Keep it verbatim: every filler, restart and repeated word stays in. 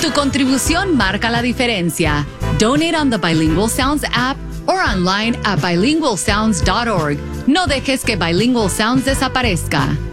Tu contribución marca la diferencia. Donate on the Bilingual Sounds app or online at bilingual sounds dot org. No dejes que Bilingual Sounds desaparezca.